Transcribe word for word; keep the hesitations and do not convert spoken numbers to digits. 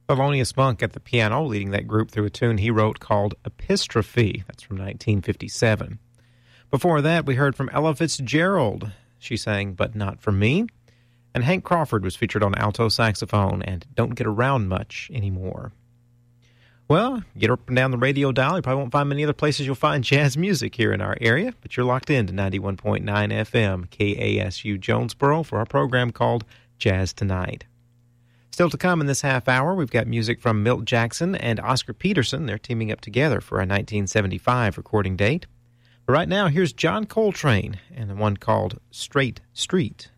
Thelonious Monk at the piano, leading that group through a tune he wrote called Epistrophe. That's from nineteen fifty-seven. Before that, we heard from Ella Fitzgerald. She sang But Not For Me. And Hank Crawford was featured on alto saxophone and Don't Get Around Much Anymore. Well, get up and down the radio dial. You probably won't find many other places you'll find jazz music here in our area, but you're locked in to ninety-one point nine F M K A S U Jonesboro for our program called Jazz Tonight. Still to come in this half hour, we've got music from Milt Jackson and Oscar Peterson. They're teaming up together for a nineteen seventy-five recording date. But right now, here's John Coltrane and the one called Straight Street.